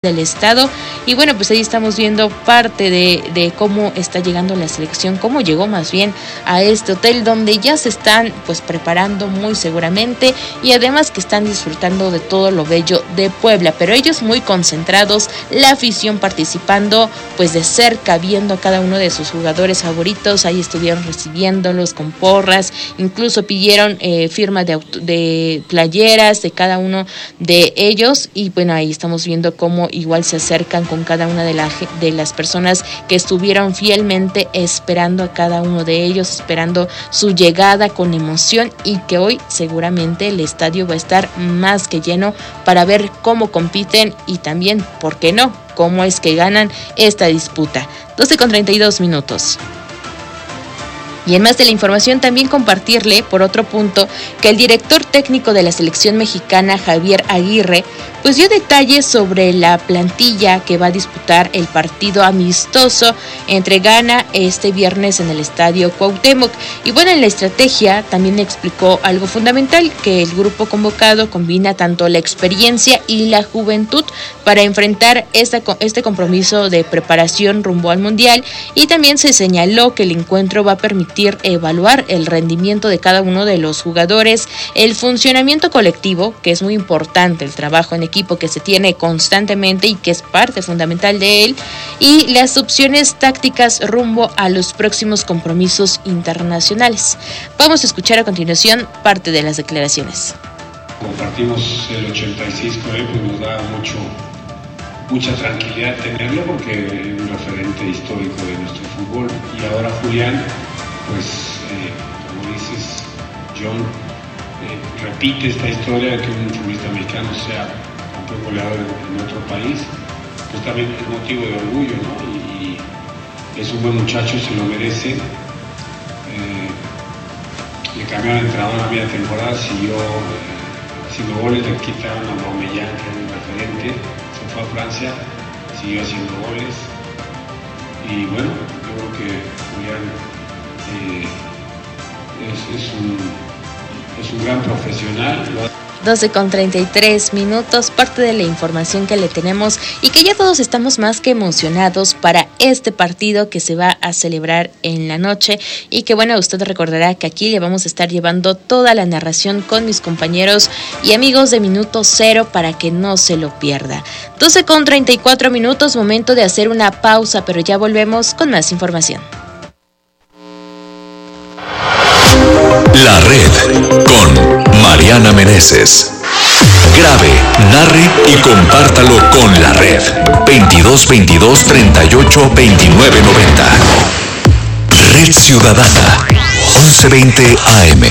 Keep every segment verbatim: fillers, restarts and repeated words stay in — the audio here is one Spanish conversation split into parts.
del estado. Y bueno, pues ahí estamos viendo parte de, de cómo está llegando la selección, cómo llegó más bien a este hotel donde ya se están pues preparando muy seguramente, y además que están disfrutando de todo lo bello de Puebla, pero ellos muy concentrados, la afición participando pues de cerca, viendo a cada uno de sus jugadores favoritos. Ahí estuvieron recibiéndolos con porras, incluso pidieron eh, firma de, auto, de playeras de cada uno de ellos, y bueno, ahí estamos viendo cómo igual se acercan con cada una de, la, de las personas que estuvieron fielmente esperando a cada uno de ellos, esperando su llegada con emoción, y que hoy seguramente el estadio va a estar más que lleno para ver cómo compiten y también, ¿por qué no?, cómo es que ganan esta disputa. doce con treinta y dos minutos. Y en más de la información, también compartirle, por otro punto, que el director técnico de la selección mexicana, Javier Aguirre, pues dio detalles sobre la plantilla que va a disputar el partido amistoso entre Ghana este viernes en el Estadio Cuauhtémoc. Y bueno, en la estrategia también explicó algo fundamental, que el grupo convocado combina tanto la experiencia y la juventud para enfrentar esta, este compromiso de preparación rumbo al Mundial, y también se señaló que el encuentro va a permitir evaluar el rendimiento de cada uno de los jugadores, el funcionamiento colectivo, que es muy importante, el trabajo en equipo que se tiene constantemente y que es parte fundamental de él, y las opciones tácticas rumbo a los próximos compromisos internacionales. Vamos a escuchar a continuación parte de las declaraciones. Compartimos el ochenta y seis con él, pues nos da mucho, mucha tranquilidad tenerlo, porque es un referente histórico de nuestro fútbol. Y ahora Julián, pues eh, como dices, John, eh, repite esta historia de que un futbolista mexicano sea campeón goleador en, en otro país, pues también es motivo de orgullo, ¿no? Y, y es un buen muchacho, se lo merece. Eh, le cambiaron de entrenador a media temporada, siguió eh, haciendo goles, le quitaron a Aubameyang, que era un referente, se fue a Francia, siguió haciendo goles. Y bueno, yo creo que Julián Eh, es, es, un, es un gran profesional. doce con treinta y tres minutos, parte de la información que le tenemos, y que ya todos estamos más que emocionados para este partido que se va a celebrar en la noche, y que bueno, usted recordará que aquí le vamos a estar llevando toda la narración con mis compañeros y amigos de Minuto Cero para que no se lo pierda. doce con treinta y cuatro minutos, momento de hacer una pausa, pero ya volvemos con más información. La Red con Mariana Meneses. Grabe, narre y compártalo con La Red. veintidós veintidós treinta y ocho veintinueve noventa. Red Ciudadana, once veinte A M.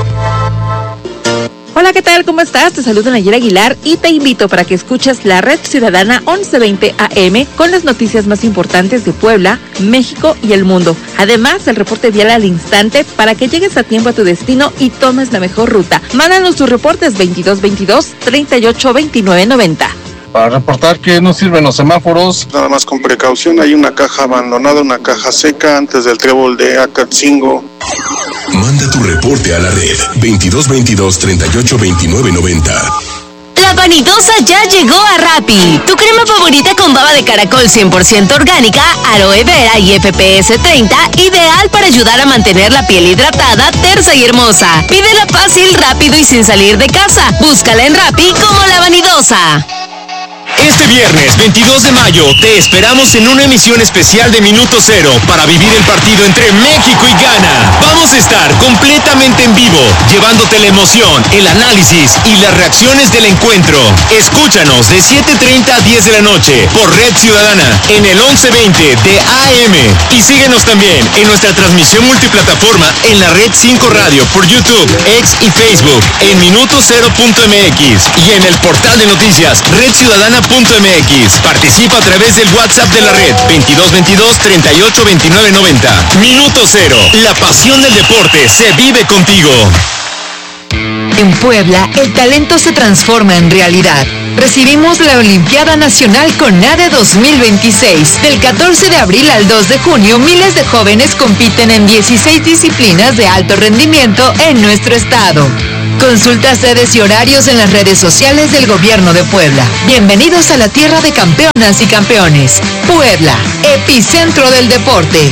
Hola, ¿qué tal? ¿Cómo estás? Te saluda Nayera Aguilar y te invito para que escuches la Red Ciudadana once veinte A M con las noticias más importantes de Puebla, México y el mundo. Además, el reporte vial al instante para que llegues a tiempo a tu destino y tomes la mejor ruta. Mándanos tus reportes veintidós veintidós treinta y ocho veintinueve noventa. Para reportar que no sirven los semáforos. Nada más con precaución, hay una caja abandonada, una caja seca antes del trébol de Acatzingo. Manda tu reporte a la red veintidós veintidós treinta y ocho veintinueve noventa. La Vanidosa ya llegó a Rappi. Tu crema favorita con baba de caracol cien por ciento orgánica, aloe vera y F P S treinta, ideal para ayudar a mantener la piel hidratada, tersa y hermosa. Pídela fácil, rápido y sin salir de casa. Búscala en Rappi como La Vanidosa. Este viernes veintidós de mayo te esperamos en una emisión especial de Minuto Cero para vivir el partido entre México y Ghana. Vamos a estar completamente en vivo, llevándote la emoción, el análisis y las reacciones del encuentro. Escúchanos de siete treinta a diez de la noche por Red Ciudadana en el once veinte de A M. Y síguenos también en nuestra transmisión multiplataforma en la Red cinco Radio por YouTube, X y Facebook en minuto cero punto m x y en el portal de noticias red ciudadana punto m x. Participa a través del WhatsApp de la red veintidós veintidós treinta y ocho veintinueve noventa. Minuto Cero, la pasión del deporte se vive contigo. En Puebla, el talento se transforma en realidad. Recibimos la Olimpiada Nacional CONADE dos mil veintiséis. Del catorce de abril al dos de junio, miles de jóvenes compiten en dieciséis disciplinas de alto rendimiento en nuestro estado. Consulta sedes y horarios en las redes sociales del Gobierno de Puebla. Bienvenidos a la tierra de campeonas y campeones. Puebla, epicentro del deporte.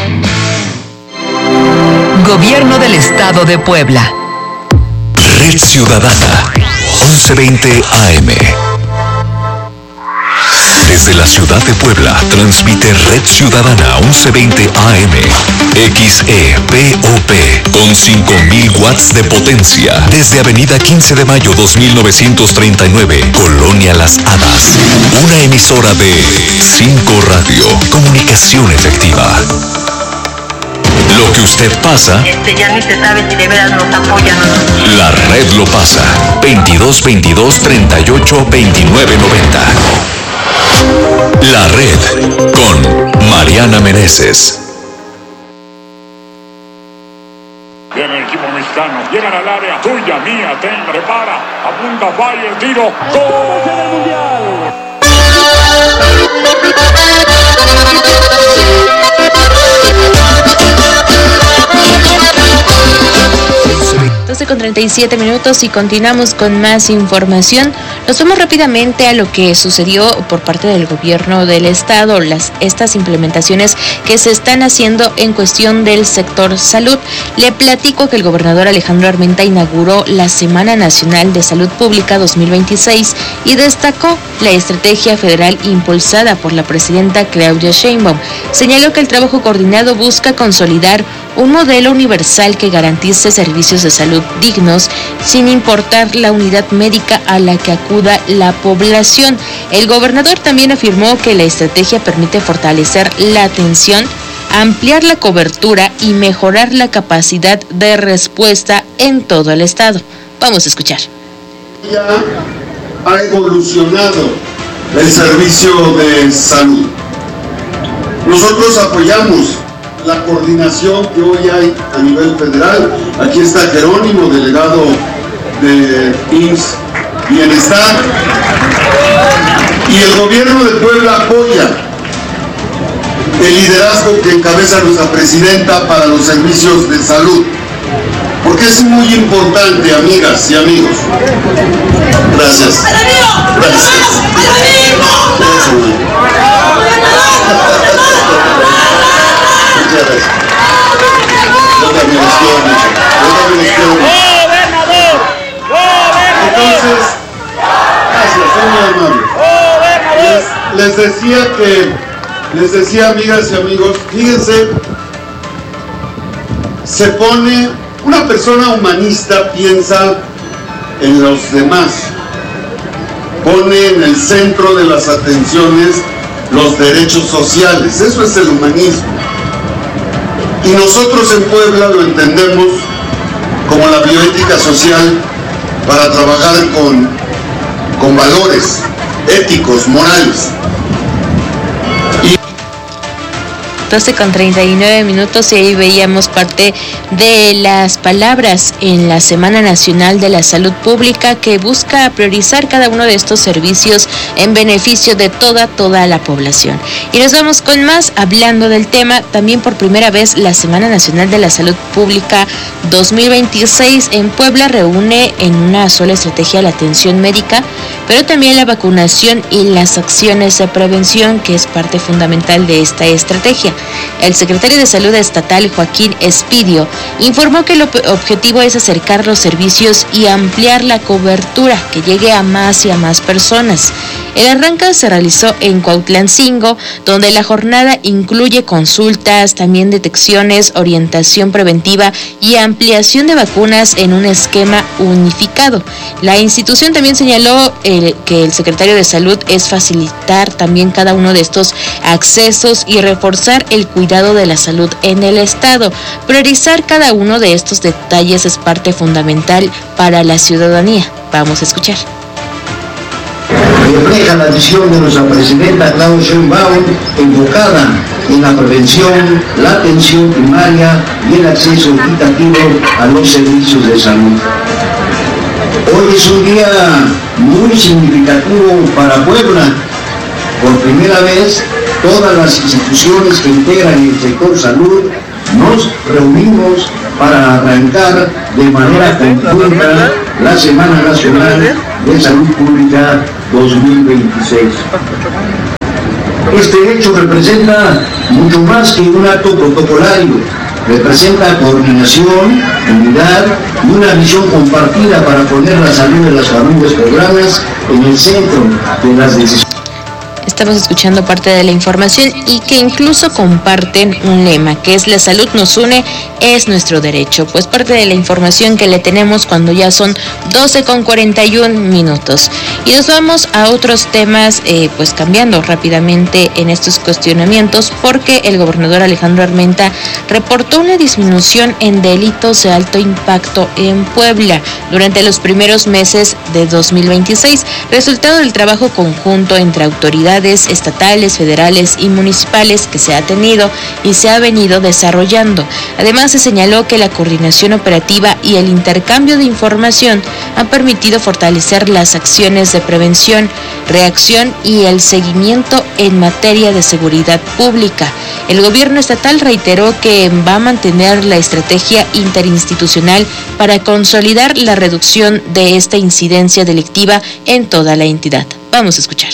Gobierno del Estado de Puebla. Red Ciudadana, once veinte A M. Desde la ciudad de Puebla, transmite Red Ciudadana once veinte A M, X E P O P, con cinco mil watts de potencia, desde Avenida quince de mayo dos mil novecientos treinta y nueve, Colonia Las Hadas. Una emisora de cinco Radio, comunicación efectiva. Lo que usted pasa, este ya ni se sabe si de veras nos apoyan o no. La red lo pasa. veintidós veintidós treinta y ocho veintinueve noventa. La red con Mariana Meneses. Viene el equipo mexicano, llegan al área, tuya, mía, ten, prepara, apunta, falla, el tiro, ¡gol! ¡En el mundial! doce con treinta y siete minutos y continuamos con más información. Nos vamos rápidamente a lo que sucedió por parte del gobierno del estado, las estas implementaciones que se están haciendo en cuestión del sector salud. Le platico que el gobernador Alejandro Armenta inauguró la Semana Nacional de Salud Pública dos mil veintiséis y destacó la estrategia federal impulsada por la presidenta Claudia Sheinbaum. Señaló que el trabajo coordinado busca consolidar un modelo universal que garantice servicios de salud dignos sin importar la unidad médica a la que acuda la población. El gobernador también afirmó que la estrategia permite fortalecer la atención, ampliar la cobertura y mejorar la capacidad de respuesta en todo el estado. Vamos a escuchar. Ya ha evolucionado el servicio de salud. Nosotros apoyamos la coordinación que hoy hay a nivel federal. Aquí está Jerónimo, delegado de I M S S Bienestar, y el gobierno de Puebla apoya el liderazgo que encabeza nuestra presidenta para los servicios de salud, porque es muy importante, amigas y amigos. Gracias. Gracias. Muchas gracias. Yo también les quiero mucho. Yo también les quiero mucho. Entonces, gracias, son muy amables. Les, les decía que, les decía, amigas y amigos, fíjense, se pone, una persona humanista piensa en los demás, pone en el centro de las atenciones los derechos sociales, eso es el humanismo. Y nosotros en Puebla lo entendemos como la bioética social para trabajar con, con valores éticos, morales. doce con treinta y nueve minutos y ahí veíamos parte de las palabras en la Semana Nacional de la Salud Pública que busca priorizar cada uno de estos servicios en beneficio de toda, toda la población. Y nos vamos con más hablando del tema. También por primera vez la Semana Nacional de la Salud Pública dos mil veintiséis en Puebla reúne en una sola estrategia la atención médica, pero también la vacunación y las acciones de prevención, que es parte fundamental de esta estrategia. El secretario de Salud Estatal, Joaquín Espidio, informó que el objetivo es acercar los servicios y ampliar la cobertura, que llegue a más y a más personas. El arranque se realizó en Cuautlancingo, donde la jornada incluye consultas, también detecciones, orientación preventiva y ampliación de vacunas en un esquema unificado. La institución también señaló eh, que el secretario de Salud es facilitar también cada uno de estos accesos y reforzar el cuidado de la salud en el estado. Priorizar cada uno de estos detalles es parte fundamental para la ciudadanía. Vamos a escuchar. Refleja la visión de nuestra presidenta Claudia Sheinbaum enfocada en la prevención, la atención primaria y el acceso equitativo a los servicios de salud. Hoy es un día muy significativo para Puebla. Por primera vez, todas las instituciones que integran el sector salud nos reunimos para arrancar de manera conjunta la Semana Nacional de Salud Pública dos mil veintiséis. Este hecho representa mucho más que un acto protocolario, representa coordinación, unidad y una visión compartida para poner la salud de las familias poblanas en el centro de las decisiones. Estamos escuchando parte de la información y que incluso comparten un lema, que es la salud nos une, es nuestro derecho. Pues parte de la información que le tenemos cuando ya son doce con cuarenta y un minutos. Y nos vamos a otros temas, eh, pues cambiando rápidamente en estos cuestionamientos, porque el gobernador Alejandro Armenta reportó una disminución en delitos de alto impacto en Puebla durante los primeros meses de dos mil veintiséis, resultado del trabajo conjunto entre autoridades estatales, federales y municipales que se ha tenido y se ha venido desarrollando. Además, se señaló que la coordinación operativa y el intercambio de información han permitido fortalecer las acciones de prevención, reacción y el seguimiento en materia de seguridad pública. El gobierno estatal reiteró que va a mantener la estrategia interinstitucional para consolidar la reducción de esta incidencia delictiva en toda la entidad. Vamos a escuchar.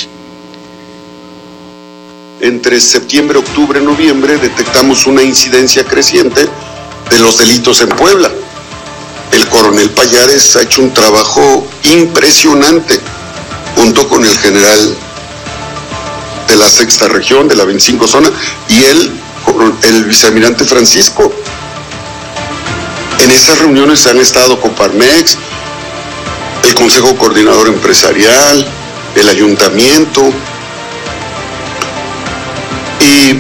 Entre septiembre, octubre, noviembre detectamos una incidencia creciente de los delitos en Puebla. El coronel Payares ha hecho un trabajo impresionante junto con el general de la sexta región, de la veinticinco zona, y el, el vicealmirante Francisco. En esas reuniones han estado Coparmex, el Consejo Coordinador Empresarial, el Ayuntamiento, y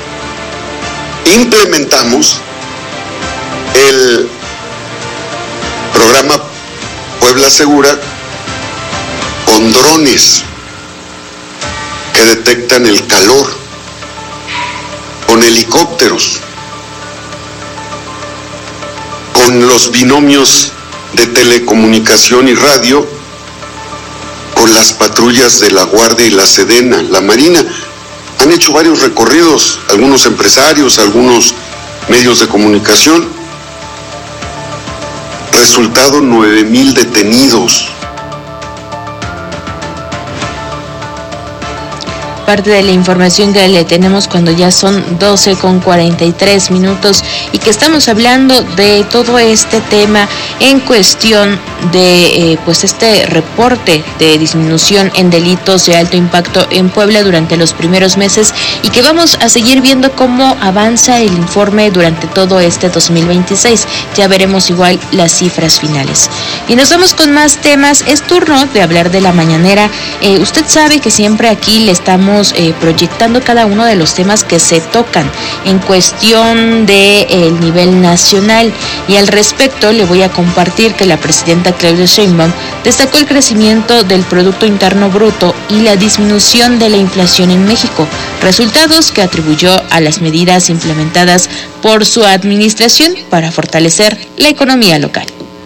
implementamos el programa Puebla Segura con drones que detectan el calor, con helicópteros, con los binomios de telecomunicación y radio, con las patrullas de la Guardia y la Sedena, la Marina. Han hecho varios recorridos, algunos empresarios, algunos medios de comunicación. Resultado, nueve mil detenidos. Parte de la información que le tenemos cuando ya son doce con cuarenta y tres minutos y que estamos hablando de todo este tema en cuestión de eh, pues este reporte de disminución en delitos de alto impacto en Puebla durante los primeros meses y que vamos a seguir viendo cómo avanza el informe durante todo este dos mil veintiséis. Ya veremos igual las cifras finales. Y nos vamos con más temas. Es turno de hablar de la mañanera. Eh, usted sabe que siempre aquí le estamos Eh, proyectando cada uno de los temas que se tocan en cuestión del de, nivel nacional, y al respecto le voy a compartir que la presidenta Claudia Sheinbaum destacó el crecimiento del Producto Interno Bruto y la disminución de la inflación en México, resultados que atribuyó a las medidas implementadas por su administración para fortalecer la economía local.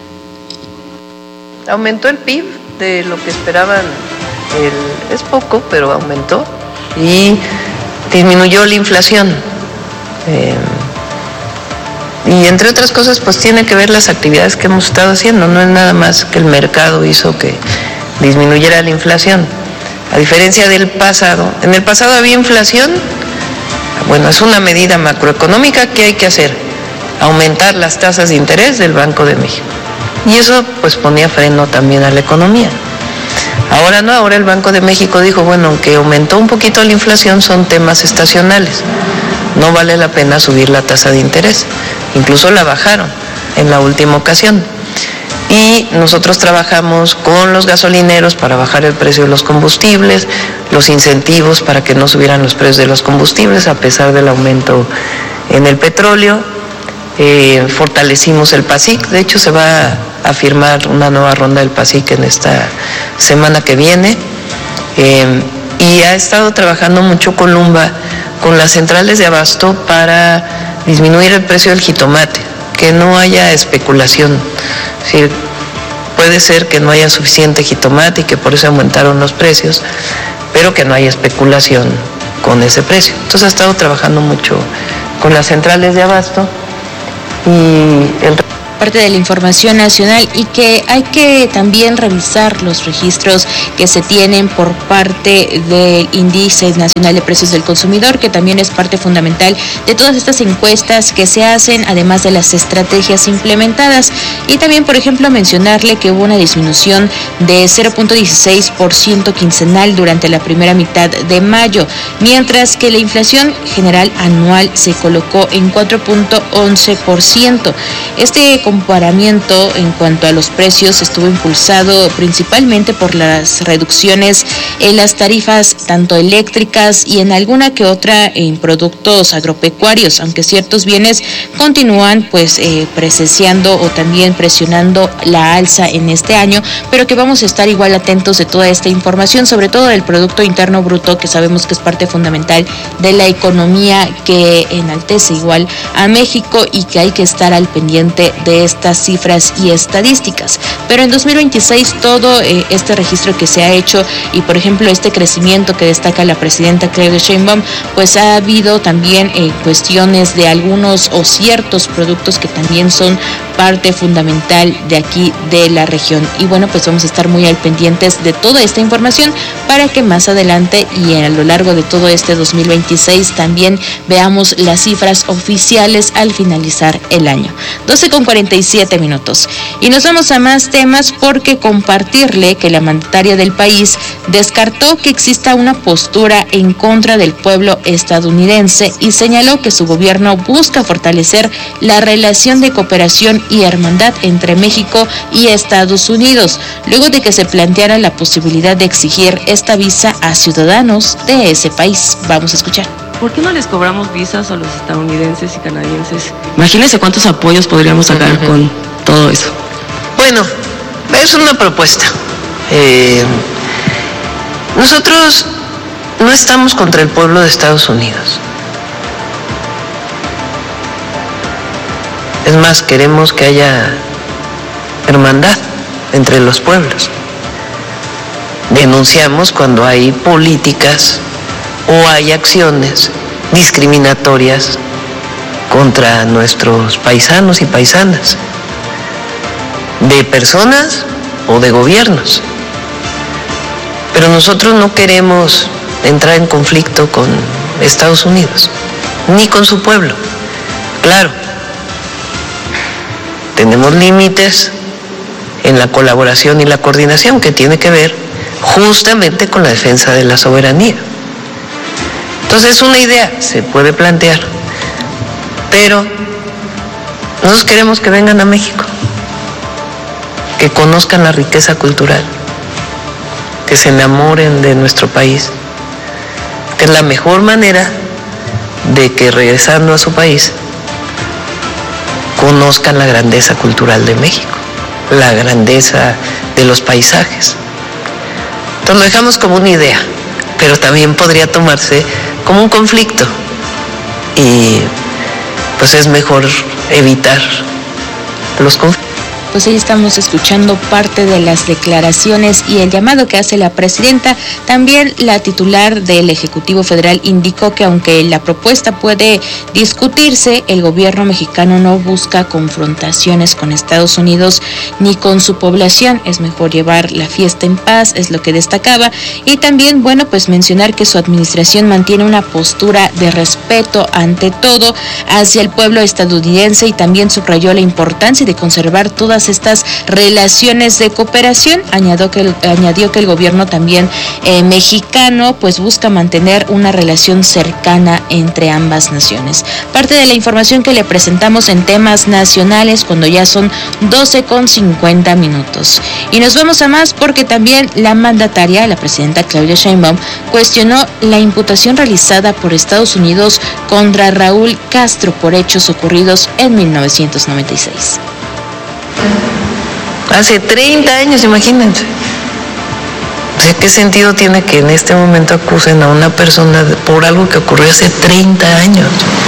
Aumentó el P I B de lo que esperaban, el, es poco, pero aumentó. Y disminuyó la inflación. Eh, y entre otras cosas, pues tiene que ver las actividades que hemos estado haciendo. No es nada más que el mercado hizo que disminuyera la inflación. A diferencia del pasado, en el pasado había inflación. Bueno, es una medida macroeconómica que hay que hacer, aumentar las tasas de interés del Banco de México. Y eso pues ponía freno también a la economía. Ahora no, ahora el Banco de México dijo, bueno, aunque aumentó un poquito la inflación, son temas estacionales. No vale la pena subir la tasa de interés. Incluso la bajaron en la última ocasión. Y nosotros trabajamos con los gasolineros para bajar el precio de los combustibles, los incentivos para que no subieran los precios de los combustibles a pesar del aumento en el petróleo. Eh, fortalecimos el PASIC, de hecho se va a firmar una nueva ronda del PASIC en esta semana que viene, eh, y ha estado trabajando mucho Columba con las centrales de abasto para disminuir el precio del jitomate, que no haya especulación. Es decir, puede ser que no haya suficiente jitomate y que por eso aumentaron los precios, pero que no haya especulación con ese precio. Entonces ha estado trabajando mucho con las centrales de abasto y el parte de la información nacional y que hay que también revisar los registros que se tienen por parte del Índice Nacional de Precios del Consumidor, que también es parte fundamental de todas estas encuestas que se hacen, además de las estrategias implementadas. Y también, por ejemplo, mencionarle que hubo una disminución de cero punto dieciséis por ciento quincenal durante la primera mitad de mayo, mientras que la inflación general anual se colocó en cuatro punto once por ciento. Este comparamiento en cuanto a los precios estuvo impulsado principalmente por las reducciones en las tarifas tanto eléctricas y en alguna que otra en productos agropecuarios, aunque ciertos bienes continúan pues eh, presenciando o también presionando la alza en este año, pero que vamos a estar igual atentos de toda esta información, sobre todo del Producto Interno Bruto, que sabemos que es parte fundamental de la economía que enaltece igual a México y que hay que estar al pendiente de estas cifras y estadísticas. Pero en dos mil veintiséis todo eh, este registro que se ha hecho y por ejemplo este crecimiento que destaca la presidenta Claudia Sheinbaum, pues ha habido también eh, cuestiones de algunos o ciertos productos que también son parte fundamental de aquí de la región. Y bueno, pues vamos a estar muy al pendientes de toda esta información para que más adelante y a lo largo de todo este dos mil veintiséis también veamos las cifras oficiales al finalizar el año. doce con cuarenta y siete minutos. Y nos vamos a más temas porque compartirle que la mandataria del país descartó que exista una postura en contra del pueblo estadounidense y señaló que su gobierno busca fortalecer la relación de cooperación y hermandad entre México y Estados Unidos, luego de que se planteara la posibilidad de exigir esta visa a ciudadanos de ese país. Vamos a escuchar. ¿Por qué no les cobramos visas a los estadounidenses y canadienses? Imagínense cuántos apoyos podríamos sacar uh-huh. con todo eso. Bueno, es una propuesta. Eh, nosotros no estamos contra el pueblo de Estados Unidos. Es más, queremos que haya hermandad entre los pueblos. Denunciamos cuando hay políticas o hay acciones discriminatorias contra nuestros paisanos y paisanas, de personas o de gobiernos. Pero nosotros no queremos entrar en conflicto con Estados Unidos, ni con su pueblo. Claro, tenemos límites en la colaboración y la coordinación que tiene que ver justamente con la defensa de la soberanía. Entonces, una idea se puede plantear, pero nosotros queremos que vengan a México, que conozcan la riqueza cultural, que se enamoren de nuestro país, que es la mejor manera de que regresando a su país conozcan la grandeza cultural de México, la grandeza de los paisajes. Entonces lo dejamos como una idea, pero también podría tomarse como un conflicto y pues es mejor evitar los conflictos. Pues ahí estamos escuchando parte de las declaraciones y el llamado que hace la presidenta. También la titular del Ejecutivo Federal indicó que aunque la propuesta puede discutirse, el gobierno mexicano no busca confrontaciones con Estados Unidos ni con su población. Es mejor llevar la fiesta en paz, es lo que destacaba. Y también, bueno, pues mencionar que su administración mantiene una postura de respeto ante todo hacia el pueblo estadounidense y también subrayó la importancia de conservar todas estas relaciones de cooperación. Añadió que el, añadió que el gobierno también eh, mexicano pues busca mantener una relación cercana entre ambas naciones. Parte de la información que le presentamos en temas nacionales cuando ya son doce con cincuenta minutos. Y nos vamos a más porque también la mandataria, la presidenta Claudia Sheinbaum, cuestionó la imputación realizada por Estados Unidos contra Raúl Castro por hechos ocurridos en mil novecientos noventa y seis. Hace treinta años, imagínense. O sea, ¿qué sentido tiene que en este momento acusen a una persona por algo que ocurrió hace treinta años?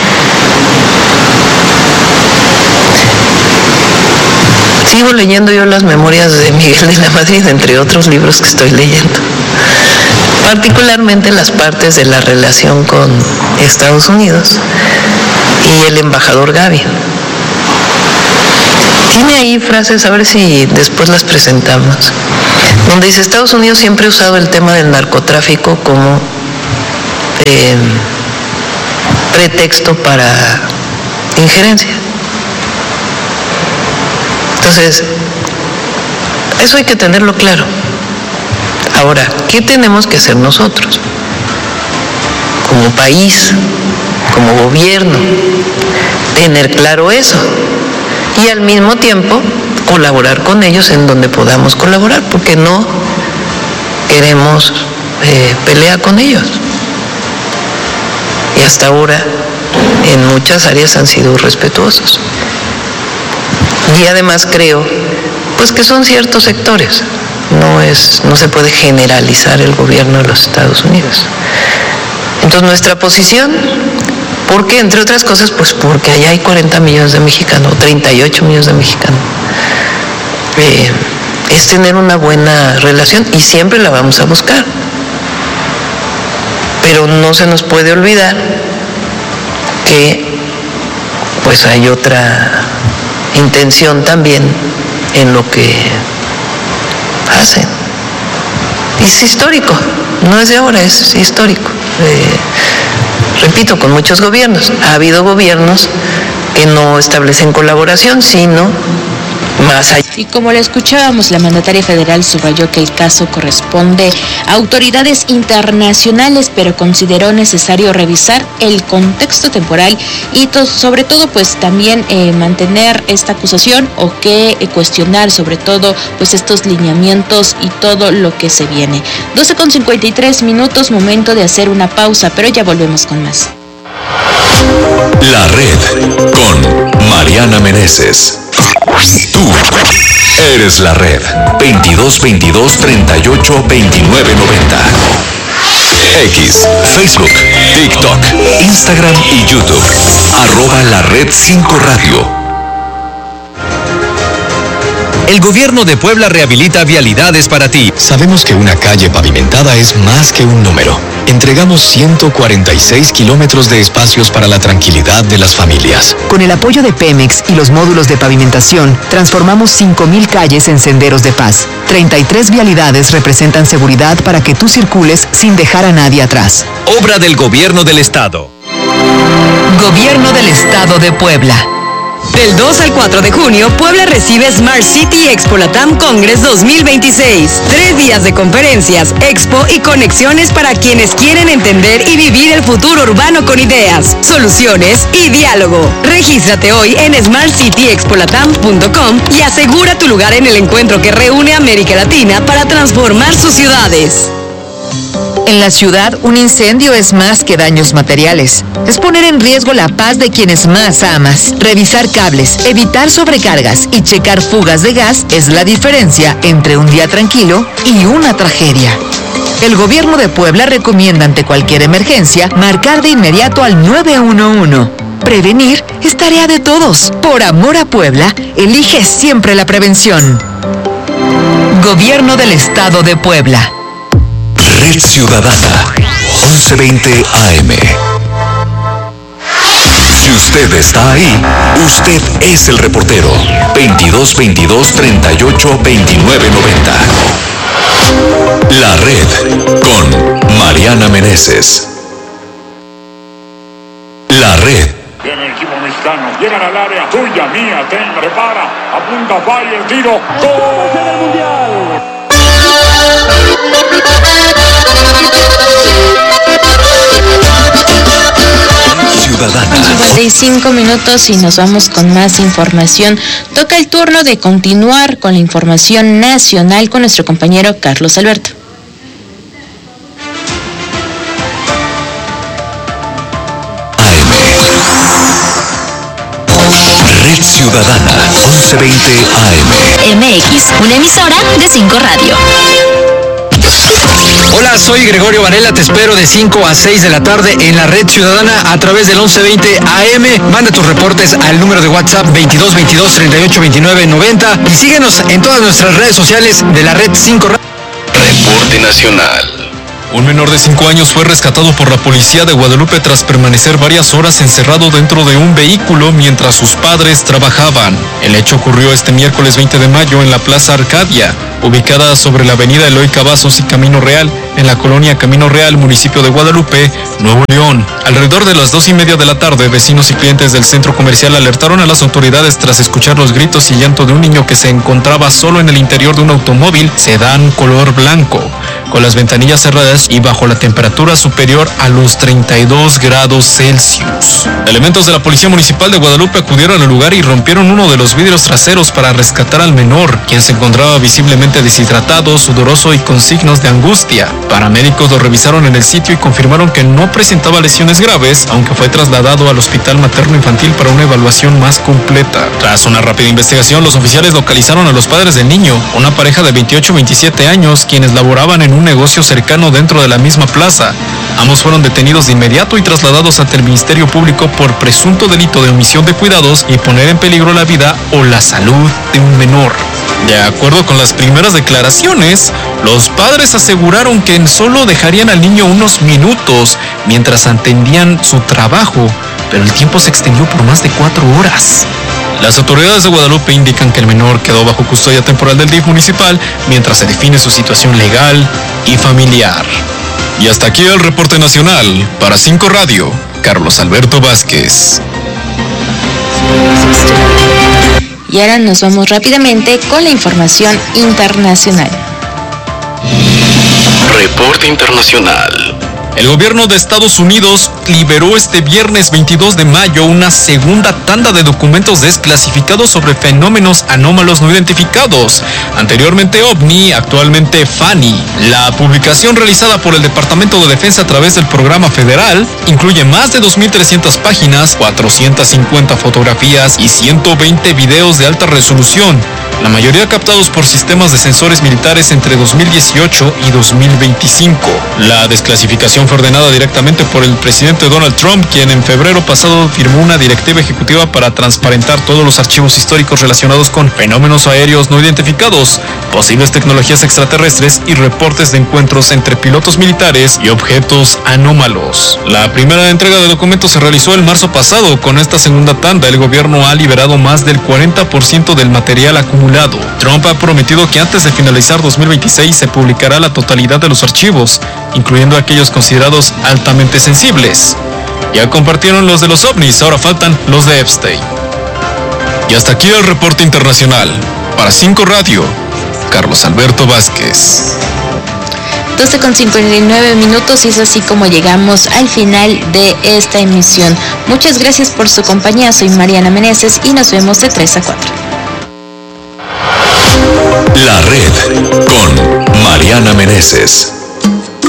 Sigo leyendo yo las memorias de Miguel de la Madrid, entre otros libros que estoy leyendo. Particularmente las partes de la relación con Estados Unidos y el embajador Gavin. tiene ahí frases, a ver si después las presentamos, donde dice: Estados Unidos siempre ha usado el tema del narcotráfico como eh, pretexto para injerencia. Entonces, eso hay que tenerlo claro. Ahora, ¿qué tenemos que hacer nosotros? Como país, como gobierno, tener claro eso. Y al mismo tiempo, colaborar con ellos en donde podamos colaborar, porque no queremos eh, pelea con ellos. Y hasta ahora, en muchas áreas han sido respetuosos. Y además creo, pues que son ciertos sectores. No es, no se puede generalizar el gobierno de los Estados Unidos. Entonces nuestra posición, ¿por qué? Entre otras cosas, pues porque allá hay cuarenta millones de mexicanos, treinta y ocho millones de mexicanos. Eh, es tener una buena relación y siempre la vamos a buscar. Pero no se nos puede olvidar que pues hay otra intención también en lo que hacen. Es histórico, no es de ahora, es histórico. Eh, repito, con muchos gobiernos. Ha habido gobiernos que no establecen colaboración, sino más allá. Y como le escuchábamos, la mandataria federal subrayó que el caso corresponde a autoridades internacionales, pero consideró necesario revisar el contexto temporal y to- sobre todo pues también eh, mantener esta acusación o que eh, cuestionar sobre todo pues estos lineamientos y todo lo que se viene. doce con cincuenta y tres minutos, momento de hacer una pausa, pero ya volvemos con más. La Red con Mariana Meneses. Tú eres la Red. veintidós veintidós treinta y ocho veintinueve noventa. X, Facebook, TikTok, Instagram y YouTube. Arroba la Red cinco Radio. El gobierno de Puebla rehabilita vialidades para ti. Sabemos que una calle pavimentada es más que un número. Entregamos ciento cuarenta y seis kilómetros de espacios para la tranquilidad de las familias. Con el apoyo de Pemex y los módulos de pavimentación, transformamos cinco mil calles en senderos de paz. treinta y tres vialidades representan seguridad para que tú circules sin dejar a nadie atrás. Obra del Gobierno del Estado. Gobierno del Estado de Puebla. Del dos al cuatro de junio, Puebla recibe Smart City Expo Latam Congress dos mil veintiséis. Tres días de conferencias, expo y conexiones para quienes quieren entender y vivir el futuro urbano con ideas, soluciones y diálogo. Regístrate hoy en smart city expo latam punto com y asegura tu lugar en el encuentro que reúne a América Latina para transformar sus ciudades. En la ciudad, un incendio es más que daños materiales. Es poner en riesgo la paz de quienes más amas. Revisar cables, evitar sobrecargas y checar fugas de gas es la diferencia entre un día tranquilo y una tragedia. El gobierno de Puebla recomienda ante cualquier emergencia marcar de inmediato al nueve uno uno. Prevenir es tarea de todos. Por amor a Puebla, elige siempre la prevención. Gobierno del Estado de Puebla. Red Ciudadana, once veinte A M. Si usted está ahí, usted es el reportero. veintidós veintidós treinta y ocho veintinueve noventa. La Red con Mariana Meneses. La Red. Viene el equipo mexicano, llegan al área, tuya, mía, ten, prepara, apunta, falla, el tiro, ¡gol del Mundial! Ciudadana. cincuenta y cinco minutos y nos vamos con más información. Toca el turno de continuar con la información nacional con nuestro compañero Carlos Alberto. Red Ciudadana, once veinte A M. M X, una emisora de cinco Radio. Hola, soy Gregorio Varela, te espero de cinco a seis de la tarde en la Red Ciudadana a través del once veinte A M. Manda tus reportes al número de WhatsApp veintidós veintidós treinta y ocho veintinueve noventa y síguenos en todas nuestras redes sociales de la Red cinco Radio. Reporte Nacional. Un menor de cinco años fue rescatado por la policía de Guadalupe tras permanecer varias horas encerrado dentro de un vehículo mientras sus padres trabajaban. El hecho ocurrió este miércoles veinte de mayo en la Plaza Arcadia, ubicada sobre la avenida Eloy Cavazos y Camino Real, en la colonia Camino Real, municipio de Guadalupe, Nuevo León. Alrededor de las dos y media de la tarde, vecinos y clientes del centro comercial alertaron a las autoridades tras escuchar los gritos y llanto de un niño que se encontraba solo en el interior de un automóvil sedán color blanco, con las ventanillas cerradas y bajo la temperatura superior a los treinta y dos grados Celsius. Elementos de la Policía Municipal de Guadalupe acudieron al lugar y rompieron uno de los vidrios traseros para rescatar al menor, quien se encontraba visiblemente deshidratado, sudoroso y con signos de angustia. Paramédicos lo revisaron en el sitio y confirmaron que no presentaba lesiones graves, aunque fue trasladado al Hospital Materno Infantil para una evaluación más completa. Tras una rápida investigación, los oficiales localizaron a los padres del niño, una pareja de veintiocho a veintisiete años, quienes laboraban en un negocio cercano dentro de la misma plaza. Ambos fueron detenidos de inmediato y trasladados ante el Ministerio Público por presunto delito de omisión de cuidados y poner en peligro la vida o la salud de un menor. De acuerdo con las primeras declaraciones, los padres aseguraron que solo dejarían al niño unos minutos mientras atendían su trabajo, pero el tiempo se extendió por más de cuatro horas. Las autoridades de Guadalupe indican que el menor quedó bajo custodia temporal del D I F municipal mientras se define su situación legal y familiar. Y hasta aquí el reporte nacional. Para cinco Radio, Carlos Alberto Vázquez. Y ahora nos vamos rápidamente con la información internacional. Reporte internacional. El gobierno de Estados Unidos liberó este viernes veintidós de mayo una segunda tanda de documentos desclasificados sobre fenómenos anómalos no identificados, anteriormente OVNI, actualmente FANI. La publicación realizada por el Departamento de Defensa a través del programa federal incluye más de dos mil trescientas páginas, cuatrocientas cincuenta fotografías y ciento veinte videos de alta resolución, la mayoría captados por sistemas de sensores militares entre dos mil dieciocho y dos mil veinticinco. La desclasificación fue ordenada directamente por el presidente Donald Trump, quien en febrero pasado firmó una directiva ejecutiva para transparentar todos los archivos históricos relacionados con fenómenos aéreos no identificados, posibles tecnologías extraterrestres y reportes de encuentros entre pilotos militares y objetos anómalos. La primera entrega de documentos se realizó el marzo pasado. Con esta segunda tanda, el gobierno ha liberado más del cuarenta por ciento del material acumulado. Trump ha prometido que antes de finalizar dos mil veintiséis se publicará la totalidad de los archivos, incluyendo aquellos considerados altamente sensibles. Ya compartieron los de los ovnis, ahora faltan los de Epstein. Y hasta aquí el reporte internacional. Para cinco Radio, Carlos Alberto Vázquez. doce con cincuenta y nueve minutos y es así como llegamos al final de esta emisión. Muchas gracias por su compañía. Soy Mariana Meneses y nos vemos de tres a cuatro. La Red con Mariana Meneses.